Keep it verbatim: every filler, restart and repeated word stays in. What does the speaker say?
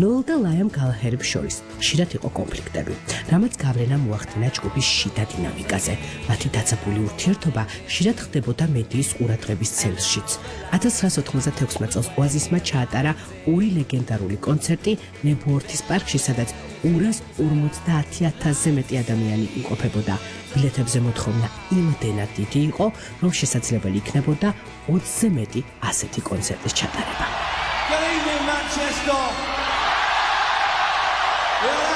ნოელ და ლაიამ გალაჰერებს შორის ხშირად იყო კონფლიქტები, რამაც გავლენა მოახდინა ჯგუფის შიდა დინამიკაზე. მათი დაძაბული ურთიერთობა ხშირად ხდებოდა მედიის ყურადღების ცენტრშიც. ათას ცხრაასი ოთხმოცდათექვსმე წელს ოაზისმა ჩაატარა ორი ლეგენდარული კონცერტი ნებუორთის პარკში, სადაც ორას ორმოცდაათი ათასზე მეტი ადამიანი იმყოფებოდა. ბილეთებზე მოთხოვნა იმდენად დიდი იყო, რომ შესაძლებელი იქნებოდა ოცზე მეტი ასეთი კონცერტის ჩატარება. Good evening, Manchester.